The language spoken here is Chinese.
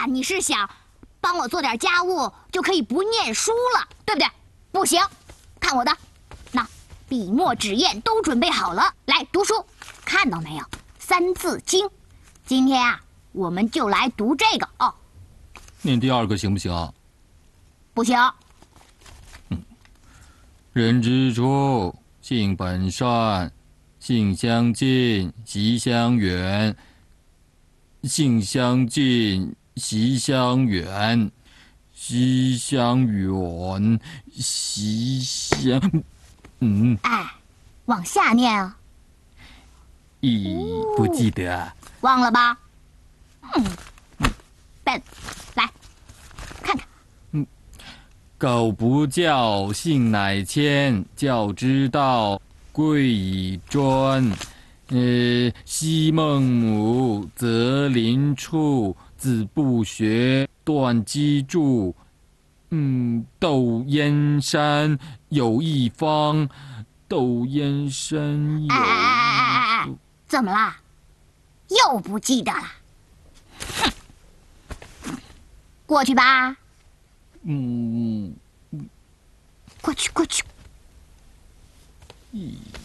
呀，你是想帮我做点家务就可以不念书了，对不对？不行，看我的，那笔墨纸砚都准备好了，来读书，看到没有？《三字经》，今天啊，我们就来读这个哦。 念第二个行不行啊？ 不行。 人之初，性本善，性相近，习相远。性相近，习相远，习相远，习相…… 哎，往下念啊。 咦，不记得啊？ 忘了吧？笨，来看看。 狗不教，性乃迁。教之道，贵以专。昔孟母，择邻处，子不学，断机杼。窦燕山有一方，窦燕山有一方。 怎么啦？又不记得了？哼，过去吧。过去，过去。 咦。